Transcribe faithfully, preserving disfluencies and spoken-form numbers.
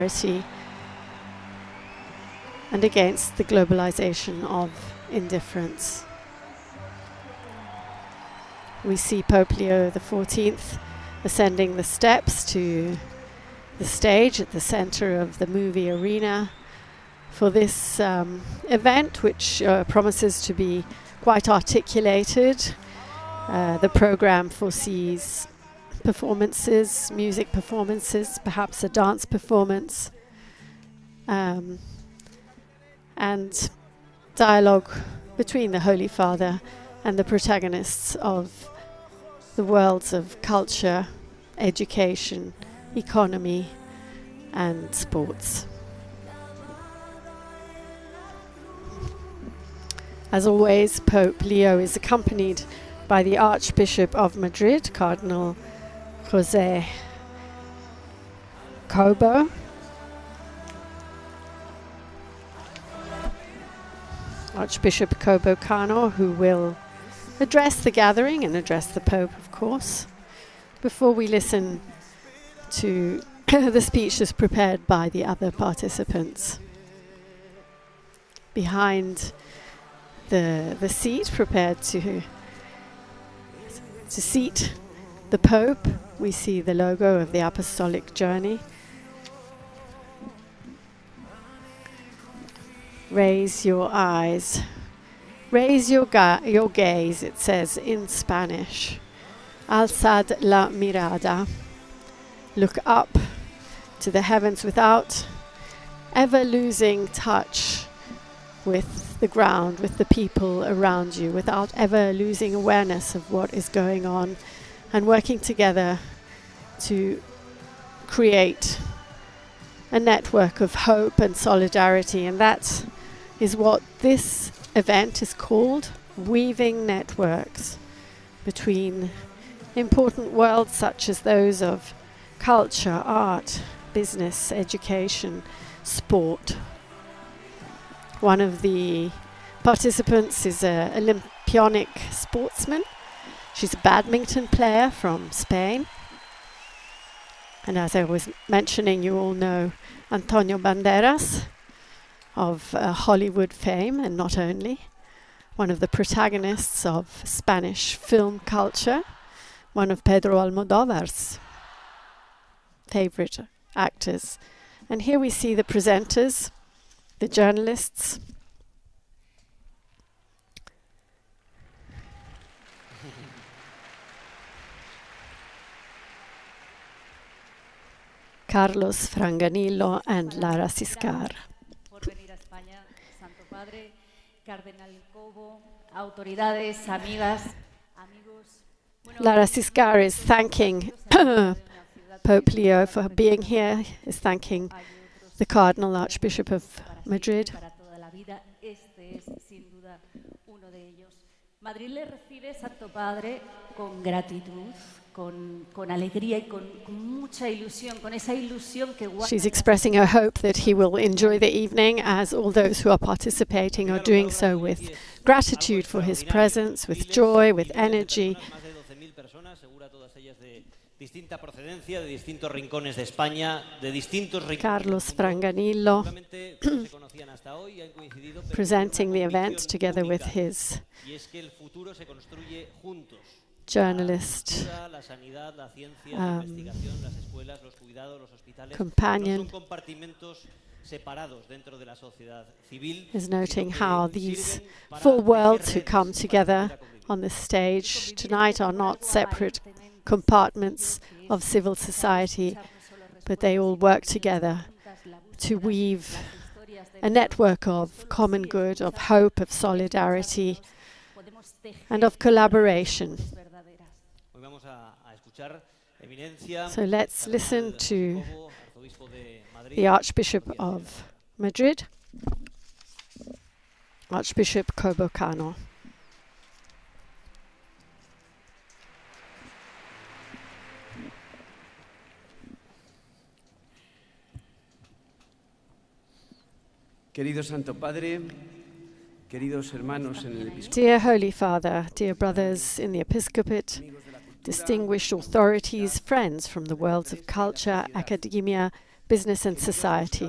and against the globalization of indifference. We see Pope Leo the fourteenth ascending the steps to the stage at the center of the movie arena for this um, event, which uh, promises to be quite articulated. Uh, the program foresees performances, music performances, perhaps a dance performance, um, and dialogue between the Holy Father and the protagonists of the worlds of culture, education, economy, and sports. As always, Pope Leo is accompanied by the Archbishop of Madrid, Cardinal José Cobo. Archbishop Cobo Cano, who will address the gathering and address the Pope, of course, before we listen to the speeches prepared by the other participants. Behind the, the seat prepared to, to seat the Pope, we see the logo of the Apostolic Journey. Raise your eyes. Raise your, ga your gaze, it says in Spanish. Alzad la mirada. Look up to the heavens without ever losing touch with the ground, with the people around you, without ever losing awareness of what is going on, and working together to create a network of hope and solidarity. And that is what this event is called, weaving networks between important worlds such as those of culture, art, business, education, sport. One of the participants is an Olympionic sportsman. She's a badminton player from Spain. And as I was mentioning, you all know Antonio Banderas of uh, Hollywood fame, and not only, one of the protagonists of Spanish film culture, one of Pedro Almodóvar's favorite actors. And here we see the presenters, the journalists. Carlos Franganillo and Lara Siscar. Lara Siscar is thanking Pope Leo for being here, is thanking the Cardinal Archbishop of Madrid. Madrid le recibe, Santo Padre, con gratitud, con, con alegría y con, con mucha ilusión, con esa ilusión que guarda. She's expressing her hope that he will enjoy the evening, as all those who are participating are doing so with gratitude for his presence, with joy, with energy. Distinta procedencia, de distintos rincones de España, de distintos rincones. Carlos Franganillo presenting the event together with his journalist um, companion, is noting how these four worlds who come together on the stage tonight are not separate compartments of civil society, but they all work together to weave a network of common good, of hope, of solidarity, and of collaboration. So let's listen to the Archbishop of Madrid, Archbishop Cobo Cano. Querido Santo Padre, queridos hermanos en el episcopado. Dear Holy Father, dear brothers in the episcopate, distinguished authorities, friends from the worlds of culture, academia, business and society.